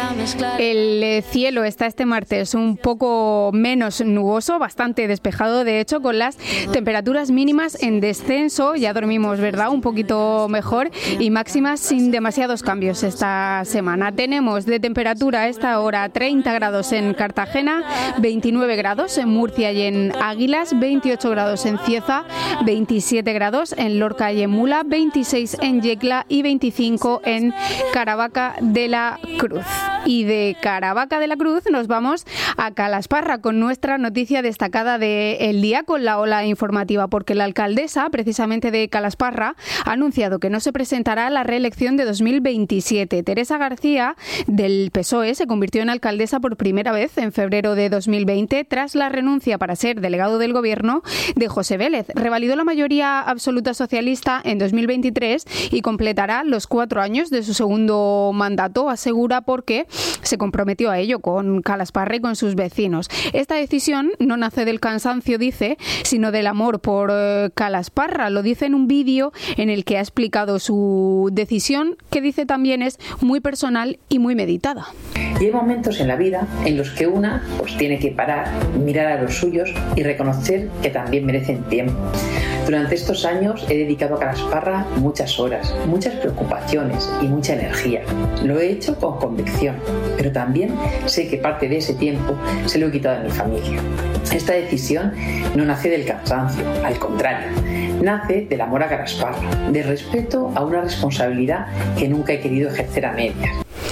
El cielo está este martes un poco menos nuboso, bastante despejado, de hecho, con las temperaturas mínimas en descenso. Ya dormimos, ¿verdad?, un poquito mejor, y máximas sin demasiados cambios esta semana. Tenemos de temperatura a esta hora 30 grados en Cartagena, 29 grados en Murcia y en Águilas, 28 grados en Cieza, 27 grados en Lorca y en Mula, 26 en Yecla y 25 en Caravaca de la Cruz. Y de Caravaca de la Cruz nos vamos a Calasparra con nuestra noticia destacada del día, con la ola informativa, porque la alcaldesa precisamente de Calasparra ha anunciado que no se presentará a la reelección de 2027. Teresa García, del PSOE, se convirtió en alcaldesa por primera vez en febrero de 2020 tras la renuncia para ser delegado del gobierno de José Vélez. Revalidó la mayoría absoluta socialista en 2023 y completará los 4 años de su segundo mandato, asegura, porque se comprometió a ello con Calasparra y con sus vecinos. Esta decisión no nace del cansancio, dice, sino del amor por Calasparra. Lo dice en un vídeo en el que ha explicado su decisión, que dice también es muy personal y muy meditada. Y hay momentos en la vida en los que una tiene que parar, mirar a los suyos y reconocer que también merecen tiempo. Durante estos años he dedicado a Calasparra muchas horas, muchas preocupaciones y mucha energía. Lo he hecho con convicción, pero también sé que parte de ese tiempo se lo he quitado a mi familia. Esta decisión no nace del cansancio, al contrario, nace del amor a Calasparra, del respeto a una responsabilidad que nunca he querido ejercer a medias.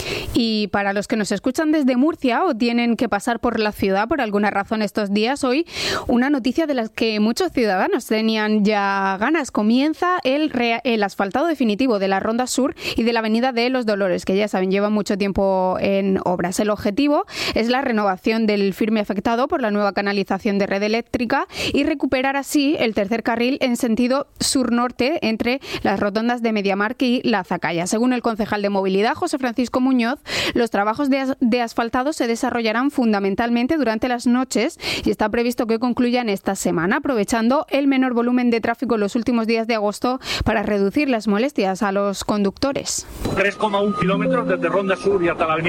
Y para los que nos escuchan desde Murcia o tienen que pasar por la ciudad por alguna razón estos días, hoy una noticia de las que muchos ciudadanos tenían ya ganas. Comienza el asfaltado definitivo de la Ronda Sur y de la Avenida de los Dolores, que ya saben, lleva mucho tiempo en obras. El objetivo es la renovación del firme afectado por la nueva canalización de red eléctrica y recuperar así el tercer carril en sentido sur-norte entre las rotondas de Mediamark y La Zacaya. Según el concejal de Movilidad, José Francisco Muñoz, los trabajos de asfaltado se desarrollarán fundamentalmente durante las noches y está previsto que concluyan esta semana, aprovechando el menor volumen de tráfico en los últimos días de agosto para reducir las molestias a los conductores. 3,1 kilómetros desde Ronda Sur y hasta la avenida